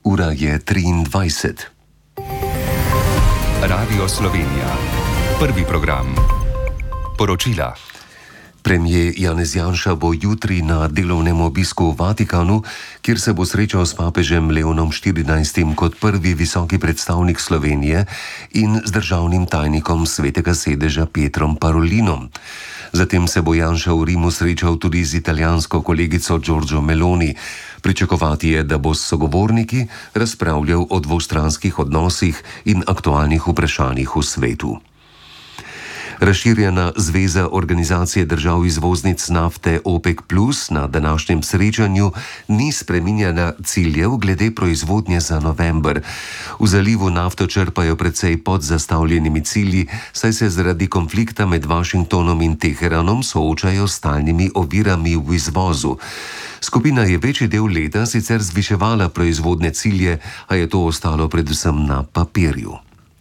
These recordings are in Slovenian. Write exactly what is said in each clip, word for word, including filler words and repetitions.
Ura je triindvajset. Radio Slovenija. Prvi program. Poročila. Premijer Janez Janša bo jutri na delovnem obisku v Vatikanu, kjer se bo srečal s papežem Leonom štirinajstim kot prvi visoki predstavnik Slovenije in z državnim tajnikom Svetega sedeža Pietrom Parolinom. Zatem se bo Janša v Rimu srečal tudi z italijansko kolegico Giorgio Meloni. Pričakovati je, da bo s sogovorniki razpravljal o dvostranskih odnosih in aktualnih vprašanjih v svetu. Razširjena zveza organizacije držav izvoznic nafte OPEC plus na današnjem srečanju ni spreminjala ciljev glede proizvodnje za november. V zalivu nafto črpajo precej pod zastavljenimi cilji, saj se zaradi konflikta med Washingtonom in Teheranom soočajo s stalnimi ovirami v izvozu. Skupina je večji del leta sicer zviševala proizvodne cilje, a je to ostalo predvsem na papirju.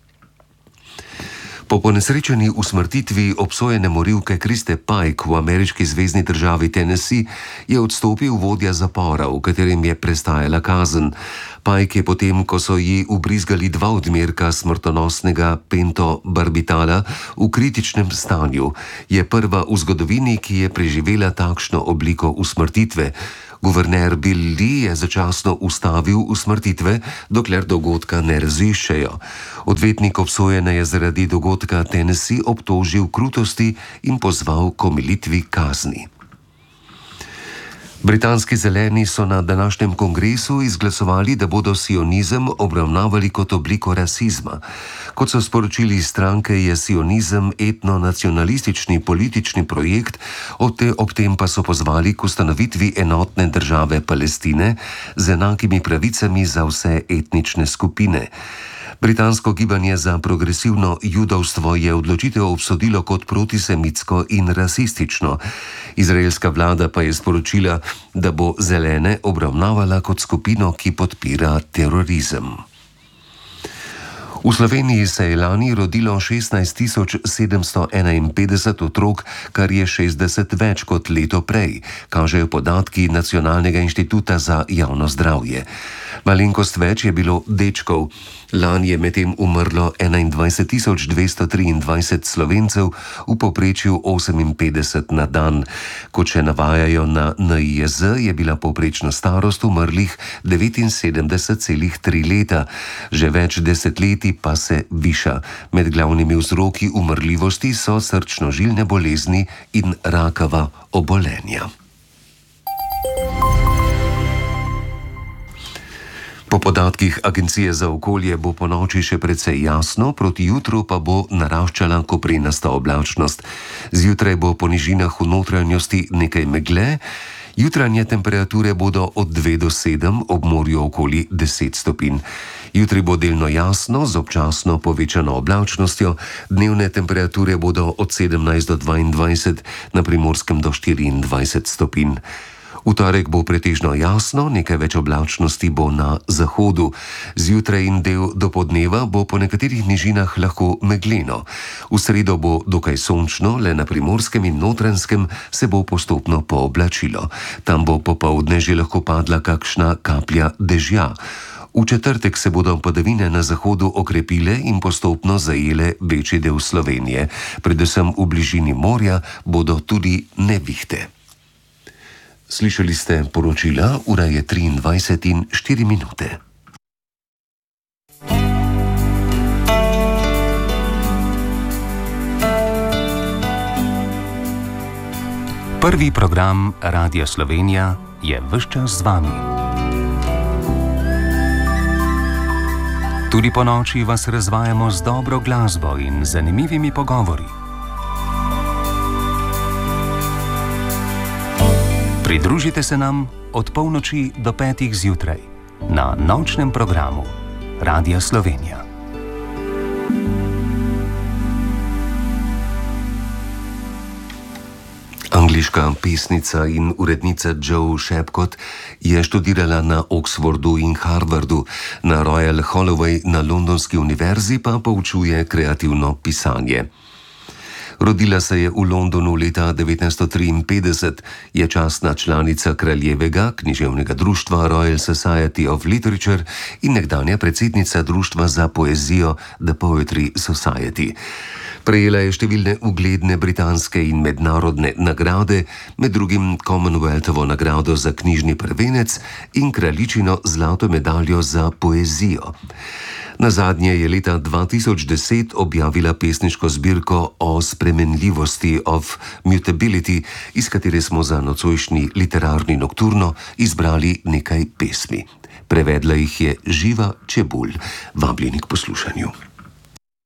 Po ponesrečeni usmrtitvi obsojene morilke Kriste Pike v ameriški zvezni državi Tennessee je odstopil vodja zapora, v katerem je prestajala kazen. Pike je potem, ko so ji ubrizgali dva odmerka smrtonosnega pentobarbitala v kritičnem stanju, je prva v zgodovini, ki je preživela takšno obliko usmrtitve. Guverner Bill Lee je začasno ustavil usmrtitve, dokler dogodka ne raziščejo. Odvetnik obsojene je zaradi dogodka Tennessee obtožil krutosti in pozval k omilitvi kazni. Britanski zeleni so na današnjem kongresu izglasovali, da bodo sionizem obravnavali kot obliko rasizma. Kot so sporočili iz stranke, je sionizem etnonacionalistični politični projekt, ob tem pa so pozvali k ustanovitvi enotne države Palestine z enakimi pravicami za vse etnične skupine. Britansko gibanje za progresivno judovstvo je odločitev obsodilo kot protisemitsko in rasistično. Izraelska vlada pa je sporočila, da bo zelene obravnavala kot skupino, ki podpira terorizem. V Sloveniji se je lani rodilo šestnajst tisoč sedemsto enainpetdeset otrok, kar je šestdeset več kot leto prej, kažejo podatki Nacionalnega inštituta za javno zdravje. Malenkost več je bilo dečkov. Lani je medtem umrlo enaindvajset tisoč dvesto triindvajset Slovencev, v povprečju oseminpetdeset na dan. Kot še navajajo na N I J Z, je bila povprečna starost umrlih devetinsedemdeset celih tri leta. Že več desetletij pa se viša. Med glavnimi vzroki umrljivosti so srčno-žilne bolezni in rakava obolenja. Po podatkih Agencije za okolje bo ponoči še precej jasno, proti jutru pa bo naraščala koprenasta oblačnost. Zjutraj bo po nižinah v notranjosti nekaj megle, jutranje temperature bodo od dve do sedem, ob morju okoli deset stopinj. Jutri bo delno jasno, z občasno povečano oblačnostjo, dnevne temperature bodo od sedemnajst do dvaindvajset, na Primorskem do štiriindvajset stopinj. V torek bo pretežno jasno, nekaj več oblačnosti bo na zahodu. Zjutraj in del dopoldneva bo po nekaterih nižinah lahko megleno. V sredo bo dokaj sončno, le na Primorskem in Notranjskem se bo postopno pooblačilo. Tam bo popoldne že lahko padla kakšna kaplja dežja. V četrtek se bodo padavine na zahodu okrepile in postopno zajele večji del Slovenije. Predvsem v bližini morja bodo tudi nevihte. Slišali ste poročila, ura je triindvajset in štiri minute. Prvi program Radia Slovenija je ves čas z vami. Tudi po noči vas razvajamo z dobro glasbo in zanimivimi pogovori. Pridružite se nam od polnoči do petih zjutraj na nočnem programu Radia Slovenija. Angliška pesnica in urednica Jo Shapcott je študirala na Oxfordu in Harvardu, na Royal Holloway na londonski univerzi pa poučuje kreativno pisanje. Rodila se je v Londonu leta devetnajststo triinpetdeset, je častna članica Kraljevega književnega društva Royal Society of Literature in nekdanja predsednica Društva za poezijo The Poetry Society. Prejela je številne ugledne britanske in mednarodne nagrade, med drugim Commonwealthovo nagrado za knjižni prvenec in kraljičino zlato medaljo za poezijo. Nazadnje je leta dva tisoč deset objavila pesniško zbirko o spremenljivosti of Mutability, iz katere smo za nocojšnji literarni nokturno izbrali nekaj pesmi. Prevedla jih je Živa Čebulj. Vabljeni k poslušanju.